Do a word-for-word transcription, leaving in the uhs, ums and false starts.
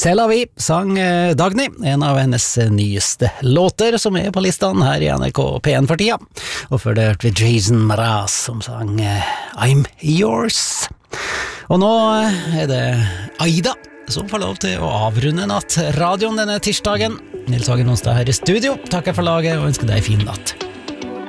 C'est la vie, sang Dagny, en av hennes nyeste låter som er på listene her i N R K P en for tida. Og før det hørte vi Jason Mraz som sang I'm Yours. Og nå er det Aida som får lov til å avrunde natt radioen denne tirsdagen. Nils Hagen Onsdag her i studio, takker for laget og ønsker deg en fin natt.